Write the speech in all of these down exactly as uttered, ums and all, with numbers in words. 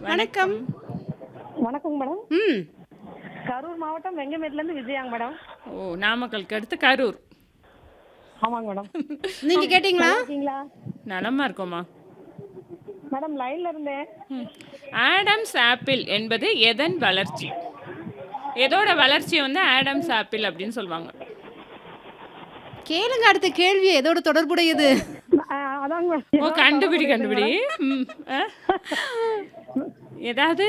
வணக்கம். வணக்கம். வணக்கங்க மேடம். ம். கரூர் மாவட்டம் வெங்கமேட்லேருந்து விஜயாங்க மேடம். ஓ! நாமக்கலுக்கு அடுத்து கரூர். ஆமாங்க மேடம். நீங்க கேட்டீங்களா? நல்லா இருக்கீங்களா? நலமா இருக்கோமா? மேடம் லைன்ல இருந்தேன். ம். ஆடம்ஸ் ஆப்பிள் என்பது எதன் வளர்ச்சி? எதோட வளர்ச்சிய வந்து ஆடம்ஸ் ஆப்பிள் அப்படின்னு சொல்லுவாங்க. கேளுங்க அடுத்த கேள்வி எதோட தொடர்புடையது? ஆ, அதாங்க மேடம். ஓ! ஏதோ கண்டுபிடி தொடர்புடையது கண்டுபிடி. மேடம். ம். அ? ஏதாவது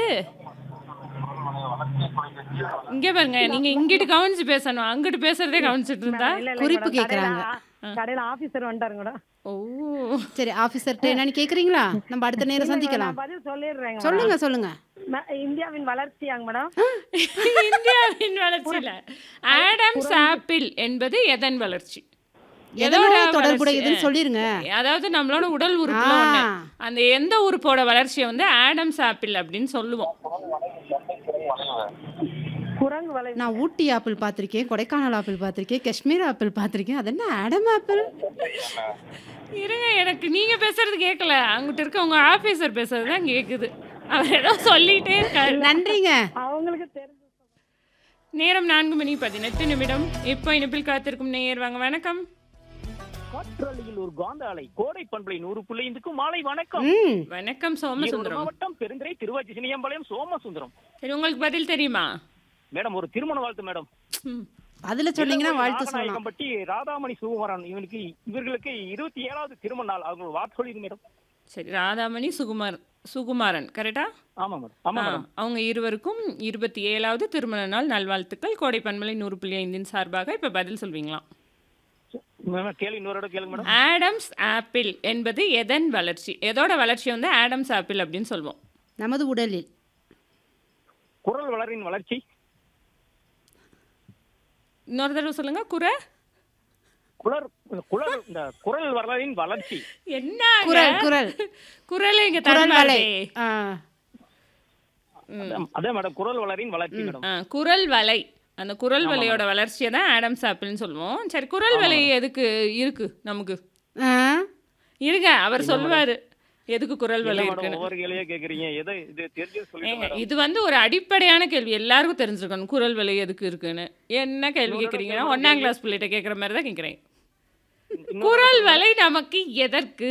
இங்க பாருங்க. நீங்க இங்கிட்டு கவனிச்சு பேசணும். அங்கிட்டு பேசுறதே கவனிச்சிட்டு இருந்தா? இல்ல, இல்ல குறிப்பு மேடம். கடையில கேக்குறாங்க. ஆ- கடையில ஆபீசர் வந்துட்டாரு மேடம். ஓ! சரி ஆபீசர்ட்ட என்னன்னு கேக்குறீங்களா? நம்ம அடுத்த நேரம் இல்ல மேடம், சந்திக்கலாம். நான் பதில் சொல்லிடுறேங்க மேடம். சொல்லுங்க சொல்லுங்க. ம- இந்தியாவின் வளர்ச்சியாங்க மேடம். இந்தியாவின் வளர்ச்சியில ஆடம்ஸ் ஆப்பிள் என்பது எதன் வளர்ச்சி? எதோட வளர்ச்சி? தொடர்புடையதுன்னு சொல்லிருங்க. அதாவது நம்மளோட உடல் உறுப்புல ஆ. ஒண்ணு. அந்த எந்த உறுப்போட வளர்ச்சியை வந்து ஆடம்ஸ் ஆப்பிள் அப்படின்னு சொல்லுவோம். குரங்கு வலை. நான் ஊட்டி ஆப்பிள் பார்த்திருக்கேன், கொடைக்கானல் ஆப்பிள் பார்த்திருக்கேன், காஷ்மீர் ஆப்பிள் பார்த்திருக்கேன். அது என்ன ஆடம் ஆப்பிள்? இருங்க, எனக்கு நீங்க பேசுறது கேட்கல. அங்கிட்ட இருக்க உங்க ஆபீசர் பேசுறது தான் கேக்குது. அவர் ஏதோ சொல்லிட்டே இருக்காரு. நன்றிங்க. அவங்களுக்கு தெரிஞ்சு நேரம் நான்கு மணி பதினெட்டு நிமிடம். இப்போ இனிப்பில் காத்திருக்கும் நேயர் வாங்க. வணக்கம். காற்றலையில் ஒரு காந்த அலை கோடை பண்பலை நூறு புள்ளைந்துக்கும் மாலை வணக்கம். ம். வணக்கம் ஈரோடு சோமசுந்தரம். மாவட்டம் பெருந்துறை திருவாச்சி சினியம்பாளையம் சோமசுந்தரம். சரி, உங்களுக்கு பதில் தெரியுமா? மேடம் ஒரு திருமண வாழ்த்து மேடம். ம். அதுல சொன்னீங்கன்னா வாழ்த்து சொல்லலாம். நாகநாயகம்பட்டி ராதாமணி சுகுமாரன் இவனுக்கு இவர்களுக்கு இருபத்தி ஏழாவது திருமண நாள். அவங்க வார்த்தை சொல்லிடுங்க மேடம். சரி, ராதாமணி சுகுமார் சுகுமாரன் கரெக்டா? ஆமா மேடம். ஆமா ஆ, மேடம். அவங்க இருவருக்கும் இருபத்தி ஏழாவது திருமண நாள் நல்வாழ்த்துக்கள். கோடை பண்பலை நூறு புள்ளி ஐந்தின் சார்பாக இப்ப பதில் சொல்வீங்களாம். மேடம், கேள்வி இன்னொரு இடம் கேளுங்க மேடம். ஆடம்ஸ் ஆப்பிள் என்பது எதன் வளர்ச்சி? எதோட வளர்ச்சி வந்து ஆடம்ஸ் ஆப்பிள் அப்படின்னு சொல்லுவோம். நமது உடலில் குரல் வளரின் வளர்ச்சி. இன்னொரு தடவை சொல்லுங்க. குறை குளர் குளர் இந்த குரல் வளரின் வளர்ச்சி. என்ன குரல் குரல் குரல் இங்க குரல் வலை. தரமாட்டே. ஆ. அதான் அதான் மேடம் குரல் வளரின் வளர்ச்சி மேடம். ஆ, குரல் வலை. அந்த குரல் ஆமா, வலையோட வளர்ச்சியை தான் ஆடம்ஸ் ஆப்பிள்னு சொல்லுவோம். சரி, குரல் வலை எதுக்கு இருக்கு நமக்கு? ஆ. இருங்க, அவர் சொல்லுவாரு எதுக்கு குரல் என்ன வலை மேடம் இருக்குன்னு. ஒவ்வொரு கேள்வியா கேக்குறீங்க? எதை இது தெரிஞ்சு சொல்லுங்க ஏங்க, மேடம். இது வந்து ஒரு அடிப்படையான கேள்வி. எல்லாருக்கும் தெரிஞ்சிருக்கணும் குரல் வலை எதுக்கு இருக்குன்னு. என்ன கேள்வி இன்னொரு கேட்குறீங்கன்னா கேள்வி ஒன்னாம் கிளாஸ் பிள்ளைகிட்ட கேட்குற மாதிரி தான் கேட்குறேன். இன்னொரு குரல் வலை நமக்கு எதற்கு?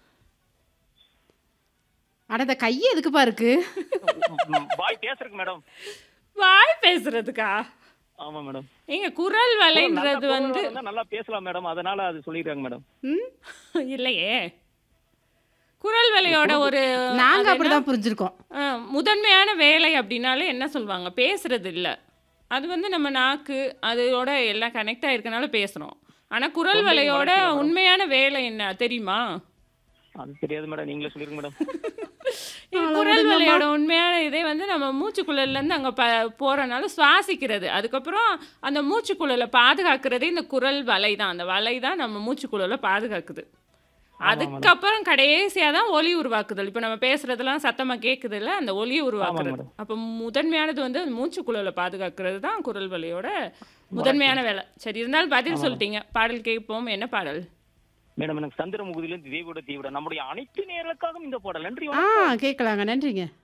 அட இந்த கையை எதுக்குப்பா இருக்கு? ம், வாய் பேசுறதுக்கு மேடம். வாய் பேசுறதுக்கா? ஆமா மேடம். ஏங்க, குரல் வலைன்றது நல்லா வந்து குரல் வளர்ந்தா நல்லா பேசலாம் மேடம். அதனால அது சொல்லிடுறாங்க மேடம். ம்? இல்லையே. குரல் வலையோட ஒரு நாங்க அது என்ன? அப்படிதான் புரிஞ்சிருக்கோம். ஆ, முதன்மையான வேலை அப்படின்னாலே என்ன சொல்லுவாங்க? பேசுறது இல்ல. அது வந்து நம்ம நாக்கு அதோட எல்லாம் கனெக்ட் ஆயிருக்கனால பேசுறோம். ஆனா குரல் தொண்டையின் வலையோட வளர்ச்சி மேடம். உண்மையான வேலை என்ன தெரியுமா? அது தெரியாது மேடம். நீங்களே சொல்லிருங்க மேடம். இது குரல் வலையோட உண்மையான இதே வந்து நம்ம மூச்சுக்குழல்ல இருந்து அங்க ப போறனால சுவாசிக்கிறது. அதுக்கப்புறம் அந்த மூச்சுக்குழலை பாதுகாக்கிறதே இந்த குரல் வலை தான். அந்த வலை தான் நம்ம மூச்சுக்குழலை பாதுகாக்குது. அதுக்கப்புறம் கடைசியா தான் ஒலி உருவாக்குதல். இப்ப நம்ம பேசுறதெல்லாம் சத்தமா கேக்குதுல்ல, அந்த ஒலியை உருவாக்குறது. மேடம். அப்ப முதன்மையானது வந்து மூச்சுக்குழலை பாதுகாக்கிறது தான் குரல் வலையோட முதன்மையான வேலை. சரி, இருந்தாலும் பதில் சொல்லிட்டீங்க. பாடல் கேட்போம். என்ன பாடல்? மேடம் எனக்கு சந்திரமுகுதியிலிருந்து தேவியோட தீவிட நம்முடைய அனைத்து நேர்களுக்காகவும் இந்த பாடல். நன்றி. ஆ கேட்கலாங்க. நன்றிங்க.